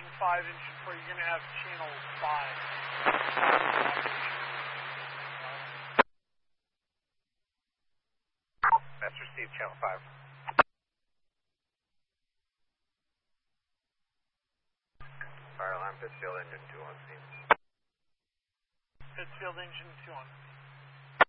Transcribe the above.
engine 5, engine 4, you're going to have channel 5. Master Steve, channel 5. Fire alarm, Pittsfield, engine 2 on scene. Pittsfield, engine 2 on.